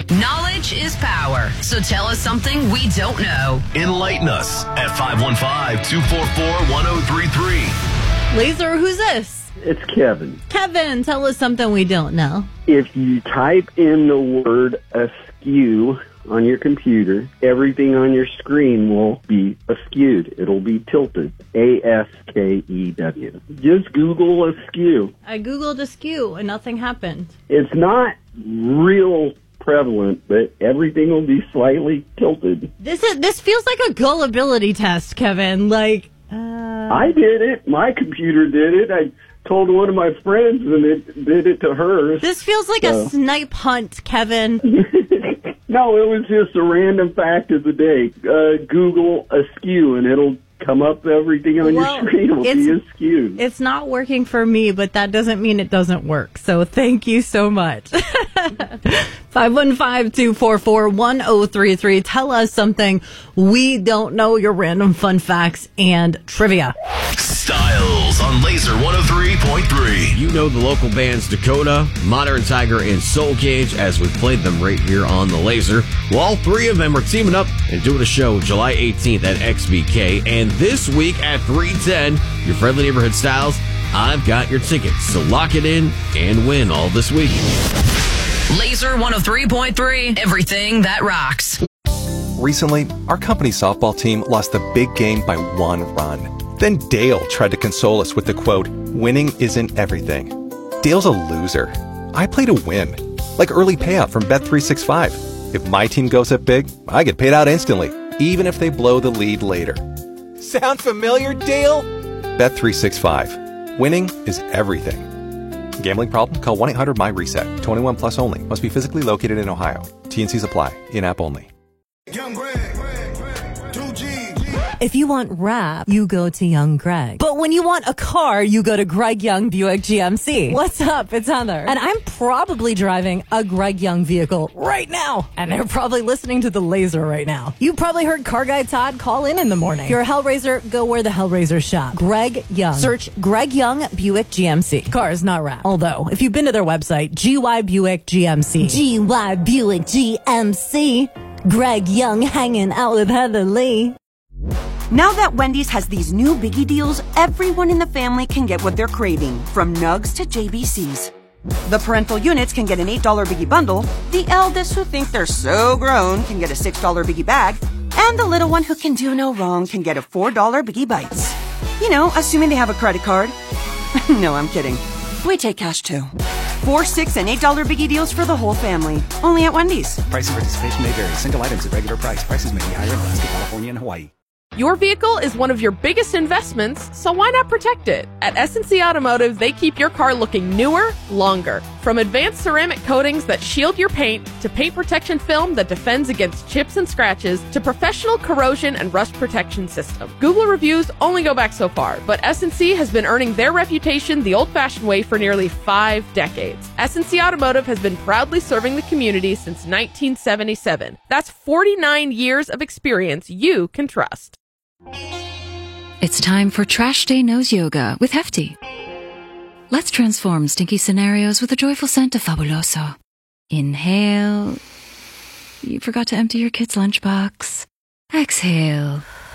Knowledge is power. So tell us something we don't know. Enlighten us at 515-244-1033. Laser, who's this? It's Kevin. Kevin, tell us something we don't know. If you type in the word askew on your computer, everything on your screen will be askewed. It'll be tilted. ASKEW. Just Google askew. I Googled askew and nothing happened. It's not real prevalent, but everything will be slightly tilted. This feels like a gullibility test, Kevin. I did it. My computer did it. I told one of my friends, and it did it to hers. This feels like a snipe hunt, Kevin. No, it was just a random fact of the day. Google askew, and it'll come up. Everything on your screen will be askew. It's not working for me, but that doesn't mean it doesn't work. So thank you so much. 515-244-1033. Tell us something we don't know, your random fun facts and trivia. Styles on Laser 103.3. You know the local bands Dakota, Modern Tiger, and Soul Cage as we played them right here on the Laser. Well, all three of them are teaming up and doing a show July 18th at XBK. And this week at 3:10, your friendly neighborhood Styles, I've got your tickets. So lock it in and win all this week. Laser 103.3, everything that rocks. Recently, our company softball team lost the big game by 1 run. Then Dale tried to console us with the quote, "Winning isn't everything." Dale's a loser. I play to win. Like early payout from Bet365. If my team goes up big, I get paid out instantly, even if they blow the lead later. Sound familiar, Dale? Bet365. Winning is everything. Gambling problem? Call 1-800-MY-RESET. 21 plus only. Must be physically located in Ohio. T&Cs apply. In-app only. Young Greg, 2G. If you want rap, you go to Young Greg. But when you want a car, you go to Greg Young Buick GMC. What's up? It's Heather. And I'm probably driving a Greg Young vehicle right now. And they're probably listening to the Laser right now. You probably heard Car Guy Todd call in the morning. If you're a Hellraiser, go where the Hellraisers shop. Greg Young. Search Greg Young Buick GMC. Cars, not rap. Although, if you've been to their website, GY Buick GMC. GY Buick GMC. Greg Young hanging out with Heather Lee. Now that Wendy's has these new biggie deals, everyone in the family can get what they're craving, from nugs to JBCs. The parental units can get an $8 biggie bundle, the eldest who think they're so grown can get a $6 biggie bag, and the little one who can do no wrong can get a $4 biggie bites. You know, assuming they have a credit card. No, I'm kidding. We take cash too. 4, 6, and $8 biggie deals for the whole family. Only at Wendy's. Price and participation may vary. Single items at regular price. Prices may be higher in Alaska, California, and Hawaii. Your vehicle is one of your biggest investments, so why not protect it? At S&C Automotive, they keep your car looking newer, longer. From advanced ceramic coatings that shield your paint, to paint protection film that defends against chips and scratches, to professional corrosion and rust protection system. Google reviews only go back so far, but S&C has been earning their reputation the old-fashioned way for nearly 5 decades. S&C Automotive has been proudly serving the community since 1977. That's 49 years of experience you can trust. It's time for Trash Day Nose Yoga with Hefty. Let's transform stinky scenarios with a joyful scent of Fabuloso. Inhale. You forgot to empty your kid's lunchbox. Exhale.